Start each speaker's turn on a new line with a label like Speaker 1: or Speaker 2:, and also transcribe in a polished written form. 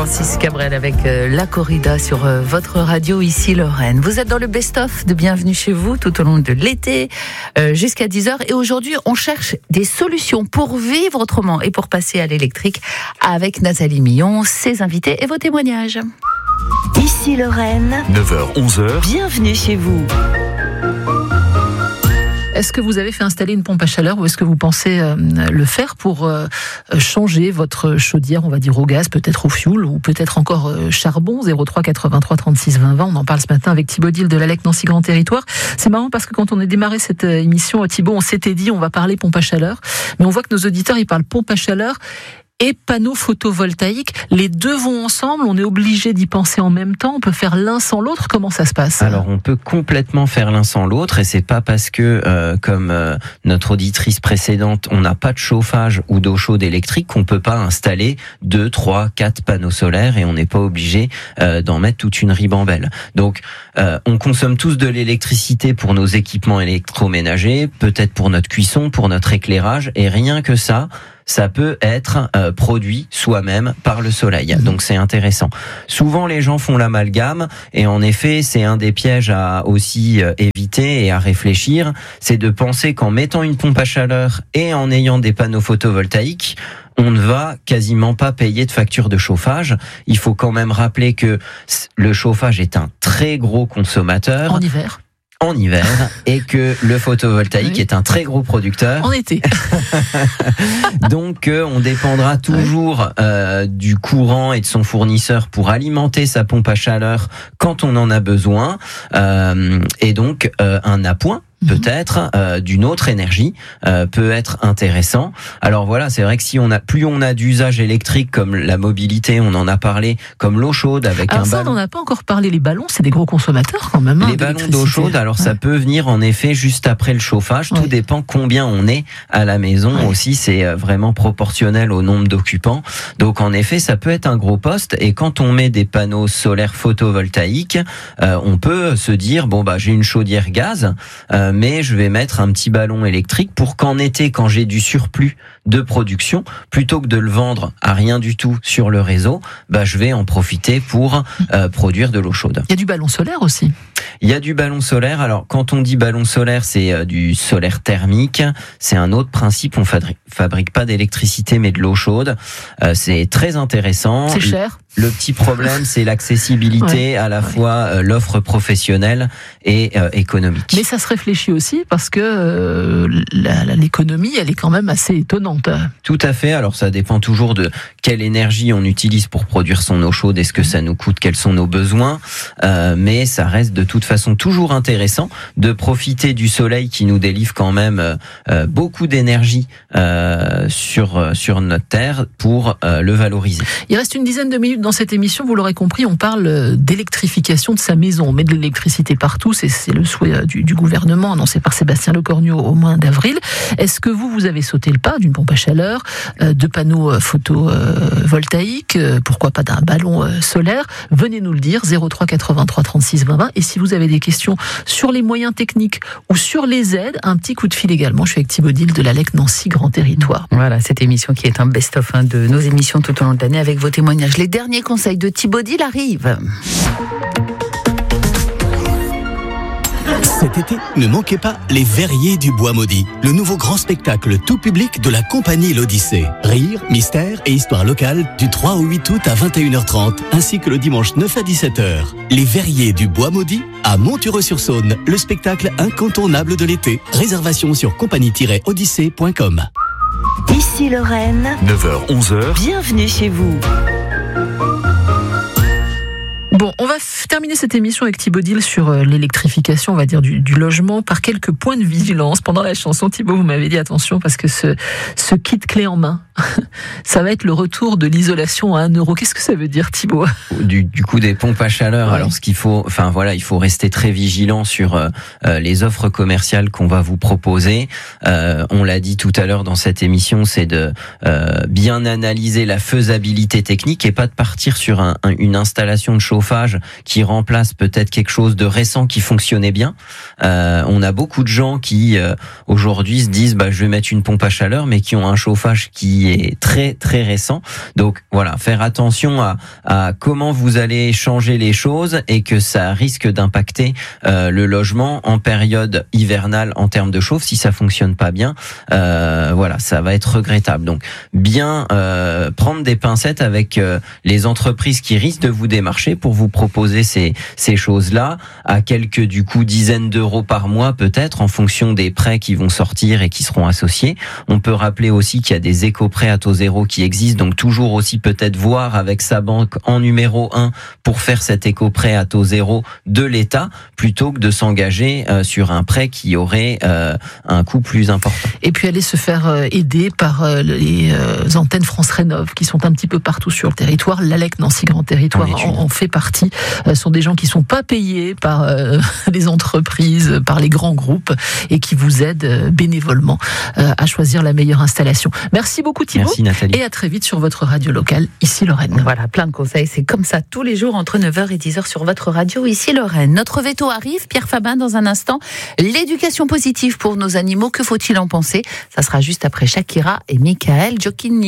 Speaker 1: Francis Cabrel avec La Corrida sur votre radio ici Lorraine. Vous êtes dans le best-of de Bienvenue chez vous tout au long de l'été jusqu'à 10h. Et aujourd'hui, on cherche des solutions pour vivre autrement et pour passer à l'électrique avec Nathalie Millon, ses invités et vos témoignages.
Speaker 2: Ici Lorraine,
Speaker 3: 9h-11h,
Speaker 2: bienvenue chez vous.
Speaker 4: Est-ce que vous avez fait installer une pompe à chaleur ou est-ce que vous pensez le faire pour changer votre chaudière, on va dire au gaz, peut-être au fioul ou peut-être encore charbon? 03 83 36 20 20. On en parle ce matin avec Thibaut Dil de l'ALEC Nancy Grand Territoire. C'est marrant parce que quand on a démarré cette émission, Thibaut, on s'était dit on va parler pompe à chaleur, mais on voit que nos auditeurs ils parlent pompe à chaleur et panneaux photovoltaïques. Les deux vont ensemble, on est obligé d'y penser en même temps, on peut faire l'un sans l'autre. Comment ça se passe?
Speaker 5: Alors on peut complètement faire l'un sans l'autre, et c'est pas parce que comme notre auditrice précédente, on n'a pas de chauffage ou d'eau chaude électrique qu'on peut pas installer 2, 3, 4 panneaux solaires, et on n'est pas obligé d'en mettre toute une ribambelle. Donc on consomme tous de l'électricité pour nos équipements électroménagers, peut-être pour notre cuisson, pour notre éclairage, et rien que ça peut être produit soi-même par le soleil. Donc c'est intéressant. Souvent les gens font l'amalgame, et en effet c'est un des pièges à aussi éviter et à réfléchir, c'est de penser qu'en mettant une pompe à chaleur et en ayant des panneaux photovoltaïques, on ne va quasiment pas payer de facture de chauffage. Il faut quand même rappeler que le chauffage est un très gros consommateur. En hiver, et que le photovoltaïque est un très gros producteur
Speaker 4: en été.
Speaker 5: Donc on dépendra toujours du courant et de son fournisseur pour alimenter sa pompe à chaleur quand on en a besoin, et donc un appoint peut-être d'une autre énergie peut être intéressant. Alors voilà, c'est vrai que si plus on a d'usages électriques comme la mobilité, on en a parlé, comme l'eau chaude avec
Speaker 4: alors un ballon. On n'en a pas encore parlé. Les ballons, c'est des gros consommateurs quand même.
Speaker 5: Les ballons d'eau chaude, alors ça peut venir en effet juste après le chauffage. Tout dépend combien on est à la maison aussi. C'est vraiment proportionnel au nombre d'occupants. Donc en effet, ça peut être un gros poste. Et quand on met des panneaux solaires photovoltaïques, on peut se dire bon bah j'ai une chaudière gaz. Mais je vais mettre un petit ballon électrique pour qu'en été, quand j'ai du surplus de production, plutôt que de le vendre à rien du tout sur le réseau, bah je vais en profiter pour produire de l'eau chaude.
Speaker 4: Il y a du ballon solaire aussi.
Speaker 5: Il y a du ballon solaire. Alors, quand on dit ballon solaire, c'est du solaire thermique. C'est un autre principe. On fabrique pas d'électricité, mais de l'eau chaude. C'est très intéressant.
Speaker 4: C'est cher.
Speaker 5: Le petit problème, c'est l'accessibilité, à la fois l'offre professionnelle et économique.
Speaker 4: Mais ça se réfléchit aussi parce que l'économie, elle est quand même assez étonnante.
Speaker 5: Tout à fait. Alors, ça dépend toujours de quelle énergie on utilise pour produire son eau chaude. Est-ce que ça nous coûte? Quels sont nos besoins? Mais ça reste de toute façon toujours intéressant de profiter du soleil qui nous délivre quand même beaucoup d'énergie sur notre terre pour le valoriser.
Speaker 4: Il reste une dizaine de minutes dans cette émission, vous l'aurez compris, on parle d'électrification de sa maison. On met de l'électricité partout, c'est le souhait du gouvernement annoncé par Sébastien Lecornu au mois d'avril. Est-ce que vous avez sauté le pas d'une pompe à chaleur, de panneaux photovoltaïques, pourquoi pas d'un ballon solaire? Venez nous le dire, 03 83 36 20 20. Et si vous avez des questions sur les moyens techniques ou sur les aides, un petit coup de fil également. Je suis avec Thibaut Dil de l'ALEC Nancy Grand Territoire.
Speaker 1: Voilà, cette émission qui est un best-of de nos émissions tout au long de l'année avec vos témoignages. Les derniers conseils de Thibaut Dil arrivent.
Speaker 6: Cet été, ne manquez pas les Verriers du Bois Maudit, le nouveau grand spectacle tout public de la compagnie L'Odyssée. Rire, mystère et histoire locale du 3 au 8 août à 21h30, ainsi que le dimanche 9 à 17h. Les Verriers du Bois Maudit à Montureux-sur-Saône, le spectacle incontournable de l'été. Réservation sur compagnie-odyssée.com.
Speaker 2: Ici Lorraine,
Speaker 3: 9h-11h,
Speaker 2: bienvenue chez vous.
Speaker 4: Bon, on va terminer cette émission avec Thibaut Dil sur l'électrification, on va dire, du logement par quelques points de vigilance. Pendant la chanson, Thibaut, vous m'avez dit attention parce que ce kit clé en main, ça va être le retour de l'isolation à 1 euro. Qu'est-ce que ça veut dire, Thibaut?
Speaker 5: Du coup, des pompes à chaleur.
Speaker 4: Ouais.
Speaker 5: Alors, il faut rester très vigilant sur les offres commerciales qu'on va vous proposer. On l'a dit tout à l'heure dans cette émission, c'est de bien analyser la faisabilité technique et pas de partir sur une installation de chauffage qui remplace peut-être quelque chose de récent qui fonctionnait bien. On a beaucoup de gens qui aujourd'hui se disent je vais mettre une pompe à chaleur, mais qui ont un chauffage qui est très très récent. Donc voilà, faire attention à comment vous allez changer les choses et que ça risque d'impacter le logement en période hivernale en termes de chauffe. Si ça fonctionne pas bien, voilà, ça va être regrettable. Donc bien prendre des pincettes avec les entreprises qui risquent de vous démarcher pour vous proposer ces choses-là à quelques dizaines d'euros par mois peut-être en fonction des prêts qui vont sortir et qui seront associés. On peut rappeler aussi qu'il y a des éco-prêts à taux zéro qui existent, donc toujours aussi peut-être voir avec sa banque en numéro 1 pour faire cet éco-prêt à taux zéro de l'État plutôt que de s'engager sur un prêt qui aurait un coût plus important.
Speaker 4: Et puis aller se faire aider par les antennes France Rénov qui sont un petit peu partout sur le territoire. L'ALEC Nancy Grand Territoire en fait partie. Ce sont des gens qui sont pas payés par les entreprises, par les grands groupes et qui vous aident bénévolement à choisir la meilleure installation. Merci beaucoup Thibaut.
Speaker 5: Merci Nathalie.
Speaker 4: Et à très vite sur votre radio locale, ici Lorraine.
Speaker 1: Voilà, plein de conseils. C'est comme ça tous les jours entre 9h et 10h sur votre radio, ici Lorraine. Notre veto arrive, Pierre Fabin dans un instant. L'éducation positive pour nos animaux, que faut-il en penser ? Ça sera juste après Shakira et Michael Giocchini.